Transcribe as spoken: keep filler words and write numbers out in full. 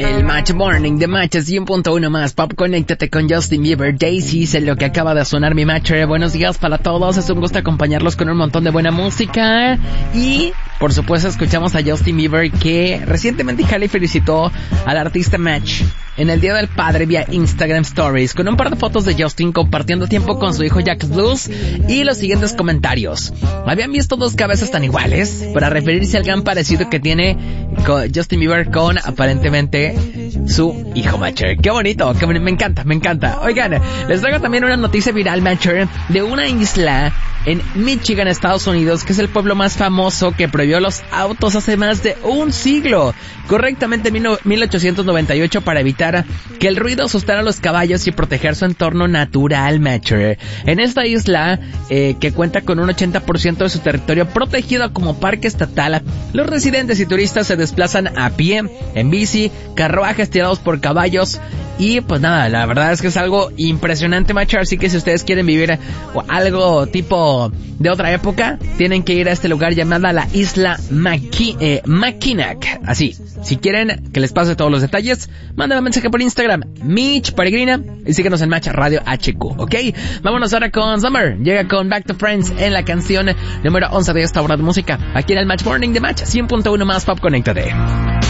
El Match Morning de Match cien punto uno más. Pop, conéctate con Justin Bieber. Daisy es lo que acaba de sonar mi Match. Buenos días para todos. Es un gusto acompañarlos con un montón de buena música. Y, por supuesto, escuchamos a Justin Bieber, que recientemente Hailey felicitó al artista Match en el Día del Padre vía Instagram Stories, con un par de fotos de Justin compartiendo tiempo con su hijo Jack Blues y los siguientes comentarios. ¿Habían visto dos cabezas tan iguales? Para referirse al gran parecido que tiene Justin Bieber con aparentemente su hijo Matcher. Qué bonito, qué bonito, me encanta, me encanta. Oigan, les traigo también una noticia viral, Matcher, de una isla en Michigan, Estados Unidos, que es el pueblo más famoso que prohibió los autos hace más de un siglo, correctamente en mil ochocientos noventa y ocho, para evitar que el ruido asustara a los caballos y proteger su entorno natural, Matcher. En esta isla, eh, que cuenta con un ochenta por ciento de su territorio protegido como parque estatal, los residentes y turistas se desplazan a pie, en bici, carruajes tirados por caballos. Y pues nada, la verdad es que es algo impresionante, Matcher. Así que si ustedes quieren vivir algo tipo de otra época, tienen que ir a este lugar llamada la Isla Maki- eh, Mackinac. Así, si quieren que les pase todos los detalles, mándenme un mensaje por Instagram, Mitch Peregrina, y síguenos en Match Radio H Q, ¿ok? Vámonos ahora con Summer. Llega con Back to Friends en la canción número once de esta hora de música, aquí en el Match Morning de Match cien punto uno más. Pop, conéctate.